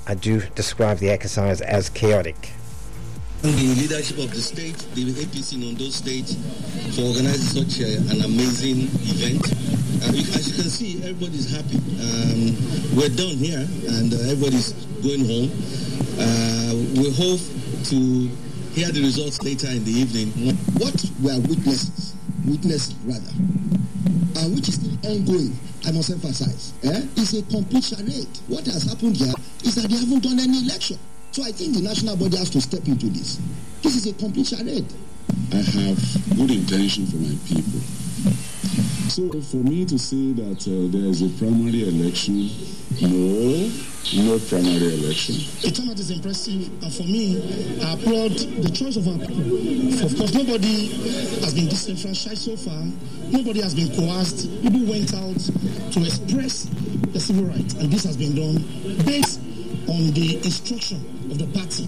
Adu described the exercise as chaotic. The leadership of the state, the APC in Ondo State, for organizing such an amazing event. As you can see, everybody's happy. We're done here, and everybody's going home. We hope to hear the results later in the evening. What we are witness rather, which is still ongoing, I must emphasize, is a complete charade. What has happened here is that they haven't done any election. So I think the national body has to step into this. This is a complete charade. I have good intention for my people. So for me to say that there is a primary election, no primary election. The turnout is impressive, and for me, I applaud the choice of our people. Of course, nobody has been disenfranchised so far. Nobody has been coerced. People went out to express the civil rights, and this has been done based on the instruction of the party.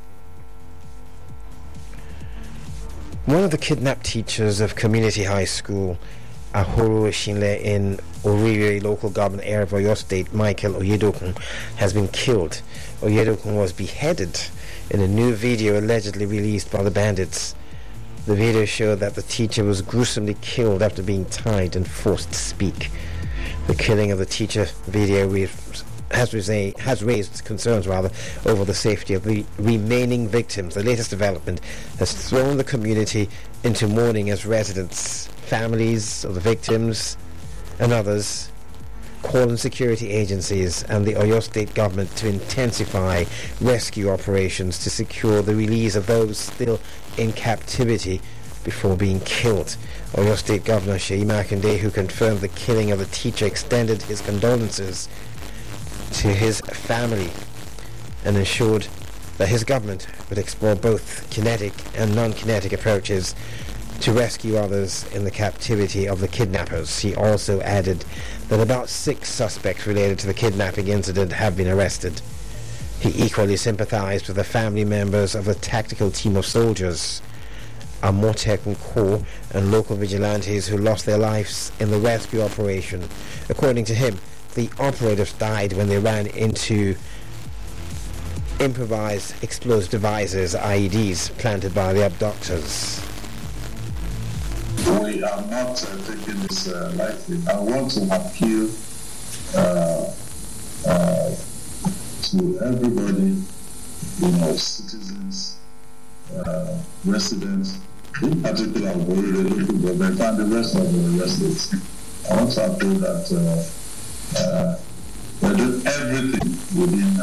One of the kidnapped teachers of Community High School, Ahoro Shinle, in Oriri local government area of Oyo State, Michael Oyedokun, has been killed. Oyedokun was beheaded in a new video allegedly released by the bandits. The video showed that the teacher was gruesomely killed after being tied and forced to speak. The killing of the teacher video has raised concerns over the safety of the remaining victims. The latest development has thrown the community into mourning as residents, families of the victims and others call on security agencies and the Oyo State government to intensify rescue operations to secure the release of those still in captivity before being killed. Oyo State Governor Seyi Makinde, who confirmed the killing of the teacher, extended his condolences to his family and ensured that his government would explore both kinetic and non-kinetic approaches to rescue others in the captivity of the kidnappers. He also added that about 6 suspects related to the kidnapping incident have been arrested. He equally sympathized with the family members of the tactical team of soldiers, Amotekun Corps, and local vigilantes who lost their lives in the rescue operation. According to him, the operatives died when they ran into improvised explosive devices, IEDs, planted by the abductors. We are not taking this lightly. I want to appeal to everybody, citizens, residents, in particular, the local government and the rest of the residents. I want to appeal that we're doing everything within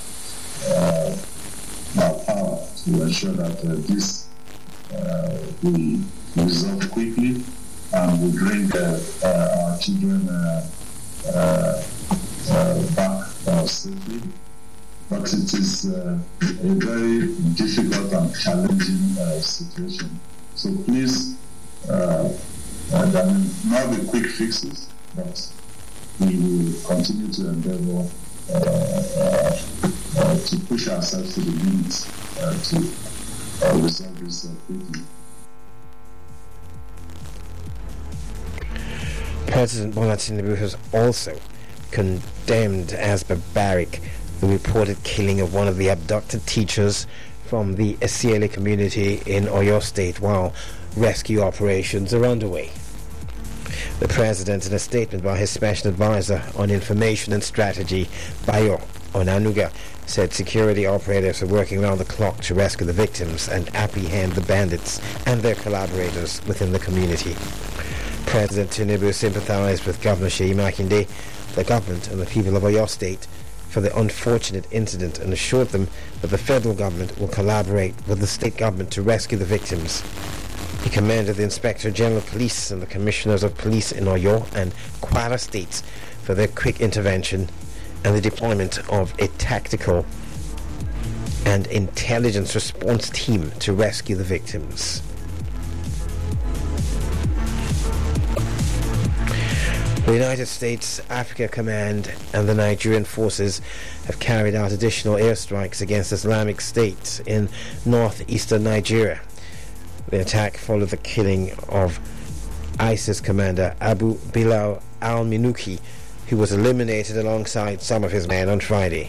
our power to ensure that this we resolve quickly and we bring our children back safely. But it is a very difficult and challenging situation. So please, there will not be quick fixes, but we will continue to endeavor to push ourselves to the limits to resolve this quickly. President Bola Tinubu has also condemned as barbaric the reported killing of one of the abducted teachers from the Esiele community in Oyo State while rescue operations are underway. The President, in a statement by his Special Advisor on Information and Strategy, Bayo Onanuga, said security operatives are working around the clock to rescue the victims and apprehend the bandits and their collaborators within the community. President Tinubu sympathized with Governor Seyi Makinde, the government and the people of Oyo State for the unfortunate incident and assured them that the federal government will collaborate with the state government to rescue the victims. He commended the Inspector General of Police and the Commissioners of Police in Oyo and Kwara states for their quick intervention and the deployment of a tactical and intelligence response team to rescue the victims. The United States Africa Command and the Nigerian forces have carried out additional airstrikes against Islamic State in northeastern Nigeria. The attack followed the killing of ISIS commander Abu Bilal al-Minuki, who was eliminated alongside some of his men on Friday.